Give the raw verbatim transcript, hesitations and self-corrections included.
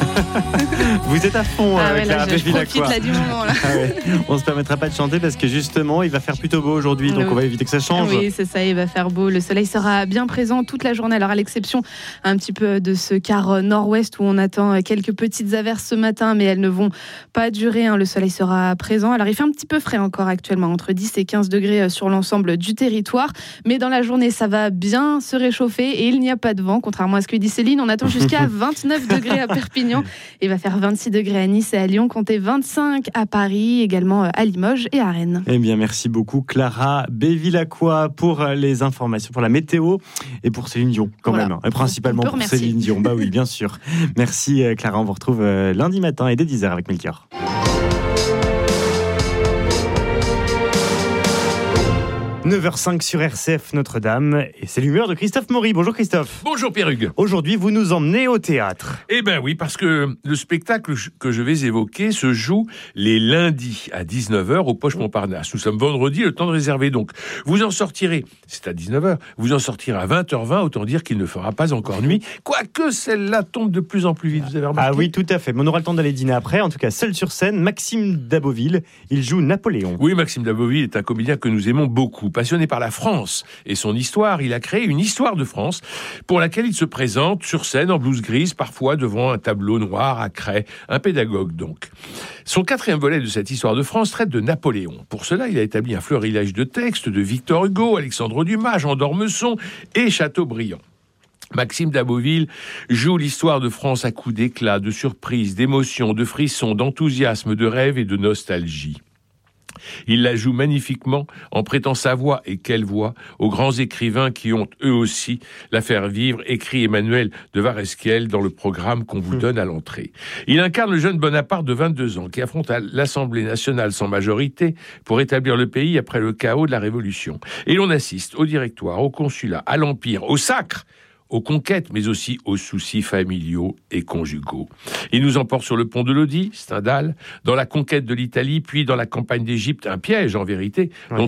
Vous êtes à fond, ah euh, ouais, Clara là, je, je profite là, du moment. Là. Ah ouais. On ne se permettra pas de chanter parce que justement, il va faire plutôt beau aujourd'hui, donc oui. on va éviter que ça change. Oui, c'est ça, il va faire beau. Le soleil sera bien présent toute la journée. Alors, à l'exception un petit peu de ce quart nord-ouest où on attend quelques petites averses ce matin, mais elles ne vont pas durer. Hein. Le soleil sera présent. Alors, il fait un petit peu frais encore actuellement, entre dix et quinze degrés sur l'ensemble du territoire. Mais dans la journée, ça va bien se réchauffer et il n'y a pas de vent. Contrairement à ce que dit Céline, on attend jusqu'à vingt-neuf degrés à Perpignan. Il va faire vingt-six degrés à Nice et à Lyon, comptez vingt-cinq à Paris, également à Limoges et à Rennes. Eh bien, merci beaucoup Clara Bevilacqua pour les informations, pour la météo et pour Céline Dion quand voilà. même, hein. Et principalement pour remercier. Céline Dion. Bah oui, bien sûr. Merci Clara, on vous retrouve lundi matin et dès dix heures avec Melchior. neuf heures cinq sur R C F Notre-Dame et c'est l'humeur de Christophe Maury. Bonjour Christophe. Bonjour Pierre-Hugues. Aujourd'hui, vous nous emmenez au théâtre. Eh bien oui, parce que le spectacle que je vais évoquer se joue les lundis à dix-neuf heures au Poche Montparnasse. Nous sommes vendredi, le temps de réserver donc. Vous en sortirez, c'est à dix-neuf heures, vous en sortirez à vingt heures vingt, autant dire qu'il ne fera pas encore nuit. Quoique celle-là tombe de plus en plus vite, vous avez remarqué ? Ah oui, tout à fait. Mais on aura le temps d'aller dîner après. En tout cas, seul sur scène, Maxime Daboville. Il joue Napoléon. Oui, Maxime Daboville est un comédien que nous aimons beaucoup. Passionné par la France et son histoire, il a créé une histoire de France pour laquelle il se présente sur scène en blouse grise, parfois devant un tableau noir à craie. Un pédagogue donc. Son quatrième volet de cette histoire de France traite de Napoléon. Pour cela, il a établi un florilège de textes de Victor Hugo, Alexandre Dumas, Jean d'Ormesson et Chateaubriand. Maxime Daboville joue l'histoire de France à coups d'éclat, de surprise, d'émotion, de frissons, d'enthousiasme, de rêve et de nostalgie. Il la joue magnifiquement en prêtant sa voix, et quelle voix, aux grands écrivains qui ont eux aussi la faire vivre, écrit Emmanuel de Varesquiel dans le programme qu'on vous donne à l'entrée. Il incarne le jeune Bonaparte de vingt-deux ans qui affronte l'Assemblée nationale sans majorité pour établir le pays après le chaos de la Révolution. Et l'on assiste au directoire, au consulat, à l'Empire, au sacre, aux conquêtes, mais aussi aux soucis familiaux et conjugaux. Il nous emporte sur le pont de Lodi, Stendhal, dans la conquête de l'Italie, puis dans la campagne d'Égypte, un piège en vérité, oui. dont